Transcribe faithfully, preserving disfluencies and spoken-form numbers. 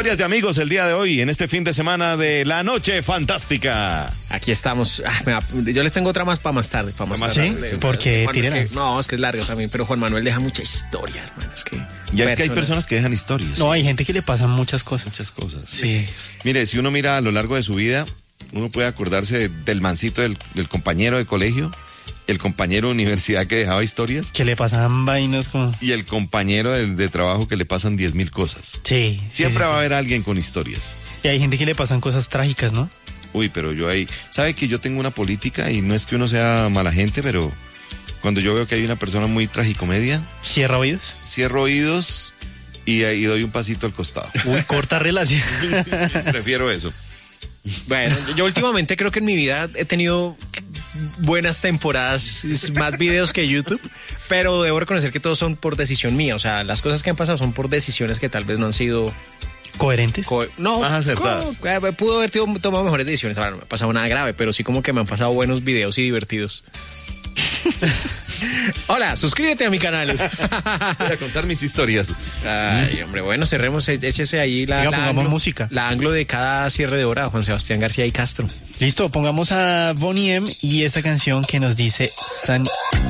Historias de amigos el día de hoy, en este fin de semana de La Noche Fantástica. Aquí estamos. Ah, me da- yo les tengo otra más para más tarde. Para más ¿Sí? tarde. Sí, porque Juan, es tírala. que- no, es que es larga también, pero Juan Manuel deja mucha historia, hermano. Es que, Ya es que hay personas que dejan historias. No, hay gente que le pasan muchas cosas. Muchas cosas. Sí. Mire, si uno mira a lo largo de su vida, uno puede acordarse del mancito del, del compañero de colegio, el compañero de universidad que dejaba historias Que le pasan vainas como... y el compañero de, de trabajo que le pasan diez mil cosas. Sí. sí, Siempre sí, va a sí. haber alguien con historias. Y hay gente que le pasan cosas trágicas, ¿no? Uy, pero yo ahí... ¿Sabe que yo tengo una política y no es que uno sea mala gente, pero cuando yo veo que hay una persona muy tragicomedia, Cierra oídos. cierro oídos y, y doy un pasito al costado. Uy, corta relación. Sí, prefiero eso. Bueno, yo, yo últimamente creo que en mi vida he tenido buenas temporadas, más videos que YouTube, pero debo reconocer que todos son por decisión mía. O sea, las cosas que han pasado son por decisiones que tal vez no han sido... ¿Coherentes? co- no, Más acertadas. co- eh, pudo haber tenido- tomado mejores decisiones. Ahora no me ha pasado nada grave, pero sí como que me han pasado buenos videos y divertidos. Hola, suscríbete a mi canal. Voy a contar mis historias. Ay, hombre, bueno, cerremos, e- échese ahí la, Venga, la pongamos anglo, música. la anglo de cada cierre de hora, Juan Sebastián García y Castro. Listo, pongamos a Bonnie M y esta canción que nos dice Sunny.